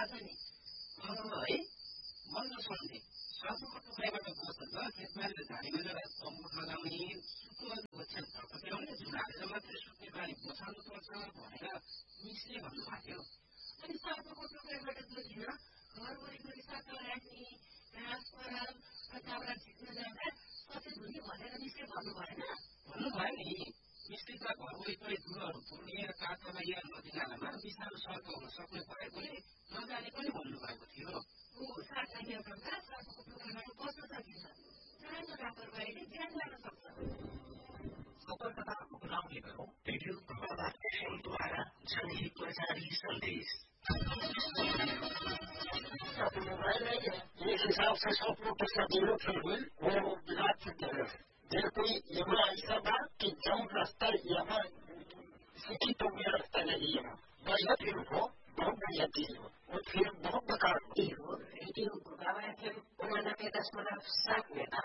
थाहा छ नि है मन नसम्झे साधुको टुक्राबाट बस्छ खेतबारीले झाडीमा तम्बु लगाउने सुत्नु ओछ्यान ढकट्याउने झुलाएर मात्रै सुत्ने बानी बसाल्नुपर्छ भनेर मिसले भन्नुभएको थियो। अनि साधुको टुक्राबाट जोगिन घर वरिपरि सफा राख्ने घाँस पराल र दाउरा झिक्न जाँदा सचेत हुने भनेर मिसले भन्नु भएन? भन्नुभयो नि। मिसले त घर वरिपरि धुलोहरू पुर्ने र काठमा नदीनालामा विषालु सर्काउन सक्ने भएकोले नजाने पनि भन्नुभएको थियो। साथै एउटा साधुको टुक्राबाट बस्न सकिन्छ। सानो लापरवाहीले ज्यान जान सक्छ। सतर्कता अपनाउने गरौँ। रेडियो प्रभात एफएमद्वारा जनहितमा जारी सन्देश। मोबाइल नहीं है इस हिसाब से सपनों के सदियों फिर भी वो बिगा चुके हैं। फिर कोई यहाँ ऐसा बात कि जम रास्ता यहाँ सिटी तो मेरा रास्ता नहीं है बढ़िया फिर हो बहुत बढ़िया चीज हो और फिर बहुत बेकार हो। रेडियो प्रभात एफएम 89.7 में